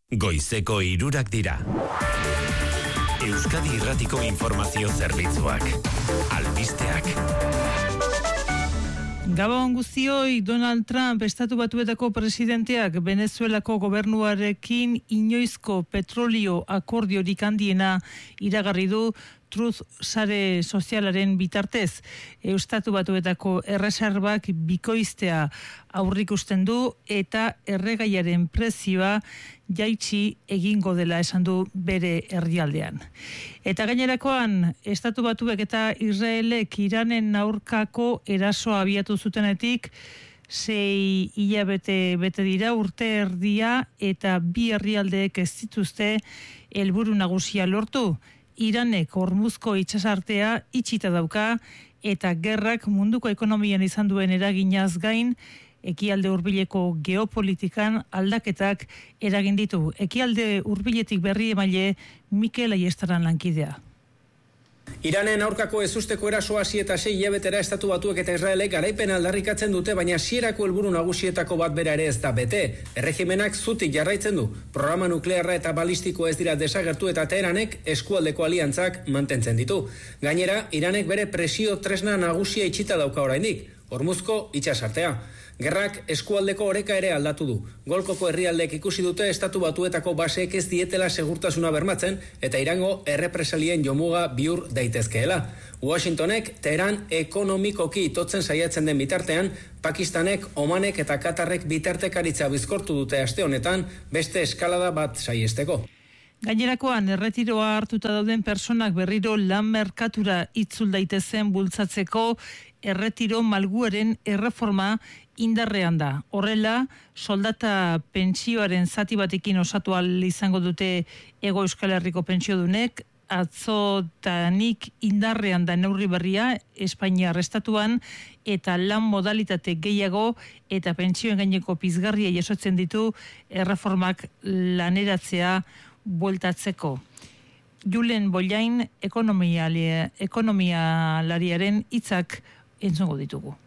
Goizeko 3 dira. Euskadi Irratiko Informazio Zerbitzuak. Albisteak. Gabon guztioi, Donald Trump, Estatu Batuetako presidenteak Venezuelako gobernuarekin inoizko petrolio akordiorik handiena iragarri du Truth sare sozialaren bitartez. Estatu Batuetako erreserbak bikoiztea aurrikusten du eta erregaiaren prezioa jaitsi egingo dela esan du bere herrialdean. Eta gainerakoan, Estatu Batuek eta Israelek Iranen aurkako erasoa abiatu zutenetik 6 hilabete bete dira, urte erdia, eta bi herrialdeek ez dituzte helburu nagusia lortu. Iranek Hormuzko itsasartea itxita dauka eta gerrak munduko ekonomian izan duen eraginaz gain ekialde hurbileko geopolitikan aldaketak eragin ditu. Ekialde hurbiletik berri emaile Mikel Aiestaran lankidea. Iranen aurkako ezusteko erasoa 7 eta 6 hilabetera Estatu Batuek eta Israelek garaipena aldarrikatzen dute, baina hasierako helburu nagusietako bat bera ere ez da bete. Erregimenak zutik jarraitzen du. Programa nuklearra eta balistiko ez dira desagertu eta Teheranek eskualdeko aliantzak mantentzen ditu. Gainera, Iranek bere presio tresna nagusia itxita dauka oraindik, Hormuzko itsasartea. Gerrak eskualdeko oreka ere aldatu du. Golkoko herrialdeek ikusi dute Estatu Batuetako baseek ez dietela segurtasuna bermatzen eta Irango errepresalien jomuga bihur daitezkeela. Washingtonek Teheran ekonomikoki itotzen saiatzen den bitartean, Pakistanek, Omanek eta Katarrek bitartekaritza bizkortu dute aste honetan beste eskalada bat saiesteko. Gainerakoan, erretiroa hartuta dauden personak berriro lan merkatura itzul daitezen bultzatzeko erretiro malguaren erreforma indarrean da. Horrela, soldata pentsioaren zati batekin osatu ahal izango dute Hego Euskal Herriko pentsiodunek, atzotanik indarrean da neurri berria Espainiar estatuan eta lan modalitate gehiago eta pentsioen gaineko pizgarria jasotzen ditu erreformak laneratzea bueltatzeko. Julen Bollain ekonomialariaren hitzak entzungo ditugu.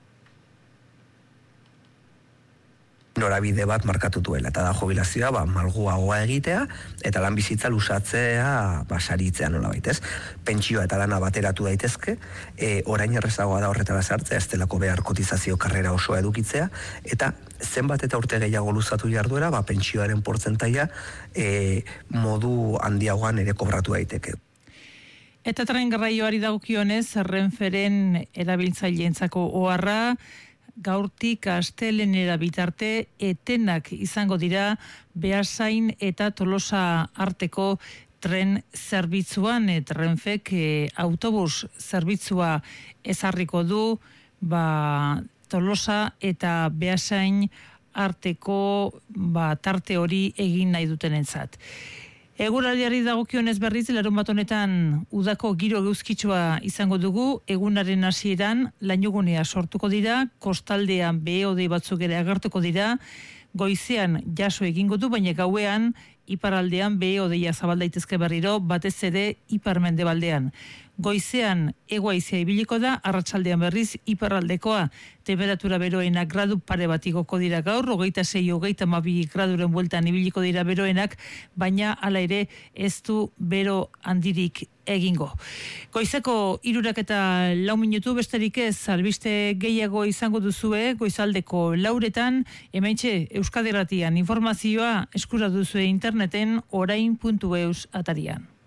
Norabide bat markatu duela, eta da jubilazioa malguagoa egitea, eta lan bizitza lusatzea saritzea nolabait, ez? Pentsioa eta lana bateratu daitezke, orain errezagoa da horretara sartzea, ez delako behar kotizazio karrera osoa edukitzea, eta zenbat eta urte gehiago luzatu jarduera, pentsioaren portzentaia modu handiagoan ere kobratu daiteke. Eta tren garraioari dagokionez, Renferen erabiltzaileentzako oharra, gaurtik astelehenera bitarte etenak izango dira Beasain eta Tolosa arteko tren zerbitzuan. Renfek autobus zerbitzua ezarriko du Tolosa eta Beasain arteko tarte hori egin nahi dutenentzat. Eguraldiari dagokionez berriz, larunbat honetan udako giro eguzkitsua izango dugu, egunaren hasieran lainogunea sortuko dira, kostaldean behe-hodei batzuk ere agertuko dira, goizean jaso egingo du, baina gauean iparaldean behe-hodeia zabal daitezke berriro, batez ere ipar-mendebaldean. Goizean hego-haizea ibiliko da, arratsaldean berriz iparraldekoa. Temperatura beroenak gradu pare bat igoko dira gaur, 26-32 graduren bueltan ibiliko dira beroenak, baina hala ere ez du bero handirik egingo. Goizeko 3:04 minutu, besterik ez, albiste gehiago izango duzue, goizaldeko 4:00, hementxe Euskadi Irratian informazioa eskura duzue interneten orain.eus atarian.